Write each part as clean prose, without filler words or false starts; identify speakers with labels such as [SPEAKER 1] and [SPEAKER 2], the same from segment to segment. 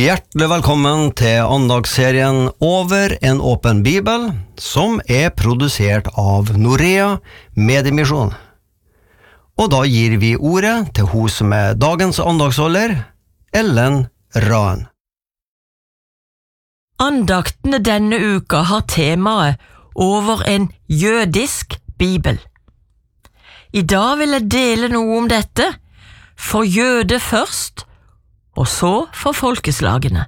[SPEAKER 1] Hjertelig velkommen til andagsserien Over en åpen bibel, som produsert av Norea Mediemisjon. Og da gir vi ordet til hun som dagens andagsholder, Ellen Raen.
[SPEAKER 2] Andaktene denne uka har temaet Over en jødisk bibel. I dag vil jeg dele noe om dette, for jøde først, og så for folkeslagene.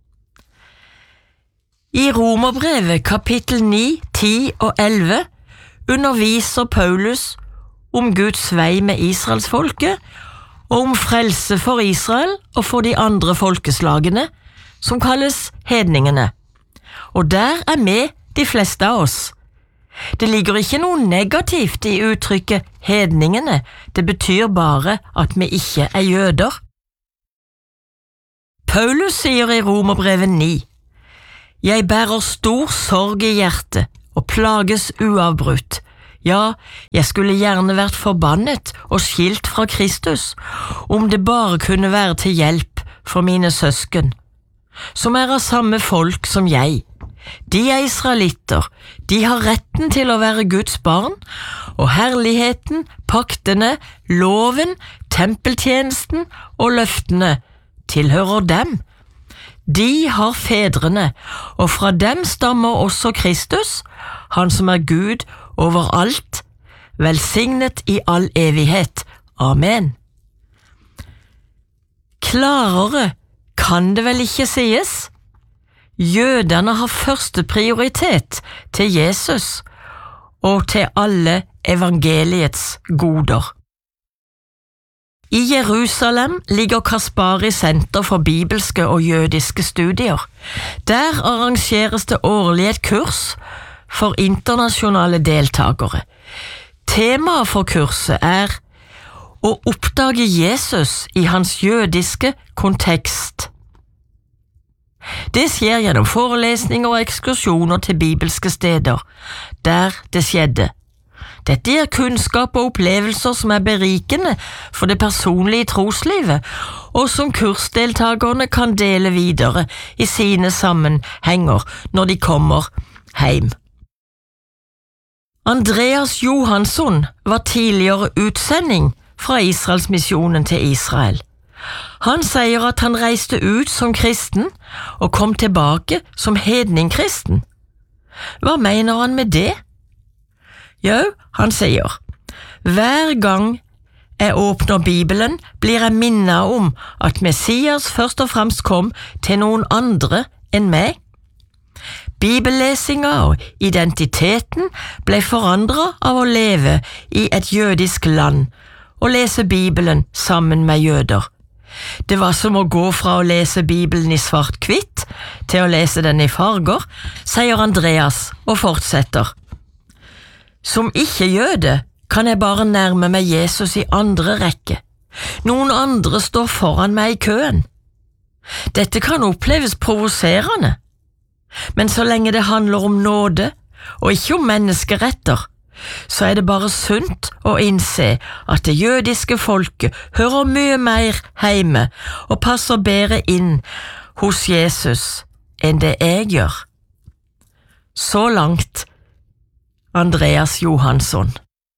[SPEAKER 2] I Romerbrevet kapittel 9, 10 og 11 underviser Paulus om Guds vei med Israelsfolket, og om frelse for Israel og for de andre folkeslagene, som kalles hedningene. Og der med de fleste av oss. Det ligger ikke noe negativt i uttrykket hedningene, det betyr bare at vi ikke jøder. Paulus sier i Romerbrevet 9, «Jeg bærer stor sorg i hjertet og plages uavbrutt. Ja, jeg skulle gjerne vært forbannet og skilt fra Kristus, om det bare kunne være til hjelp for mine søsken, som av samme folk som jeg. De israelitter, de har retten til å være Guds barn, og herligheten, paktene, loven, tempeltjenesten og løftene tilhører dem. De har fedrene, og fra dem stammer også Kristus, han som Gud over alt, velsignet i all evighet. Amen. Klarere kan det vel ikke sies? Jødene har første prioritet til Jesus og til alle evangeliets goder. I Jerusalem ligger Kaspari Senter for bibelske og jødiske studier. Der arrangeres det årlig et kurs for internasjonale deltakere. Temaet for kurset å oppdage Jesus i hans jødiske kontekst. Det skjer gjennom forelesninger og ekskursjoner til bibelske steder, der det skjedde. Dette gir kunnskap og opplevelser som berikende for det personlige troslivet, og som kursdeltakerne kan dele videre i sine sammenhenger når de kommer hjem. Andreas Johansson var tidligere utsending fra Israelsmisjonen til Israel. Han sier at han reiste ut som kristen og kom tilbake som hedningkristen. Hva mener han med det? Jo, han sier, hver gang jeg åpner Bibelen, blir jeg minnet om at Messias først og fremst kom til noen andre enn meg. Bibellesinga og identiteten ble forandret av å leve i et jødisk land og lese Bibelen sammen med jøder. Det var som å gå fra å lese Bibelen i svart-hvitt til å lese den i farger, sier Andreas og fortsetter. Som ikke-jøde kan jeg bare nærme meg Jesus i andre rekke. Noen andre står foran meg i køen. Dette kan oppleves provoserende, men så lenge det handler om nåde og ikke om menneskeretter, så det bare sunt å innse at det jødiske folket hører mye mer hjemme og passer bedre inn hos Jesus enn det jeg gjør. Så langt Andreas Johansson.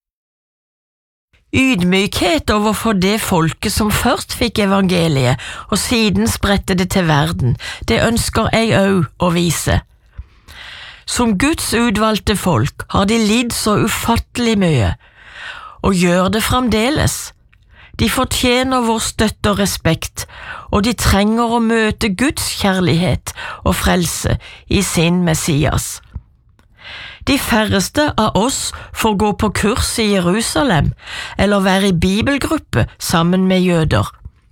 [SPEAKER 2] Ydmykhet overfor det folket som først fikk evangeliet og siden spredte det til verden, det ønsker jeg også å vise. Som Guds utvalgte folk har de lidd så ufattelig mye, og gjør det fremdeles. De fortjener vår støtte og respekt, og de trenger å møte Guds kjærlighet og frelse i sin Messias. De færreste av oss får gå på kurs i Jerusalem, eller være i bibelgruppe sammen med jøder.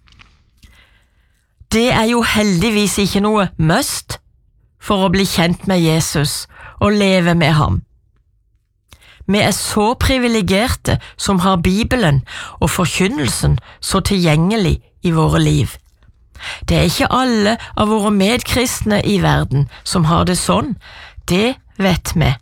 [SPEAKER 2] Det jo heldigvis ikke noe must for å bli kjent med Jesus og leve med ham. Vi så privilegerte som har Bibelen og forkynnelsen så tilgjengelig i våre liv. Det ikke alle av våre medkristne i verden som har det sånn, det vet vi.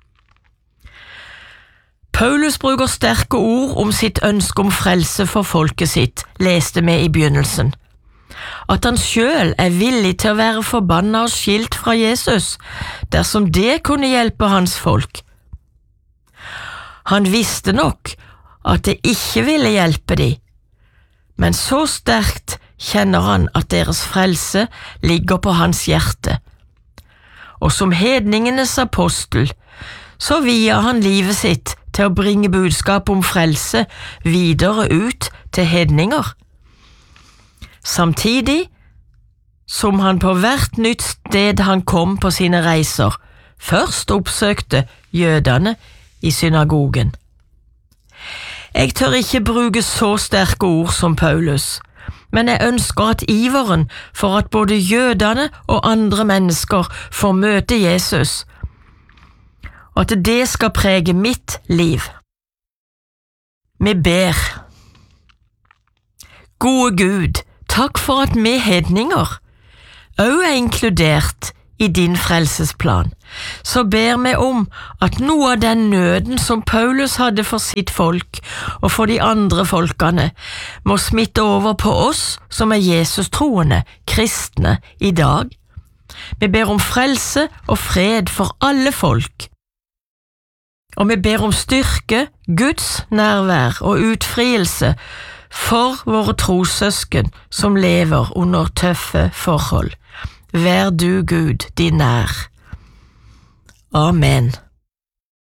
[SPEAKER 2] Paulus bruker sterke ord om sitt ønske om frelse for folket sitt, leste vi i begynnelsen. at han selv villig til å være forbannet og skilt fra Jesus, dersom det kunne hjelpe hans folk. Han visste nok at det ikke ville hjelpe de, men så sterkt kjenner han at deres frelse ligger på hans hjerte. Og som hedningenes apostel, så vier han livet sitt til å bringe budskap om frelse videre ut til hedninger. Samtidig som han på hvert nytt sted han kom på sine reiser, først oppsøkte jødene i synagogen. Jeg tør ikke bruke så sterke ord som Paulus, men jeg ønsker at iveren for at både jødene og andre mennesker får møte Jesus, og at det skal prege mitt liv. Vi ber. Gode Gud, takk for at vi hedninger også inkludert i din frelsesplan. Så ber vi om at noe av den nøden som Paulus hadde for sitt folk og for de andre folkene, må smitte over på oss som Jesus-troende, kristne, i dag. Vi ber om frelse og fred for alle folk. Og vi ber om styrke, Guds nærvær og utfrielse for våre trossøsken som lever under tøffe forhold. Vær du, Gud, de nær. Amen.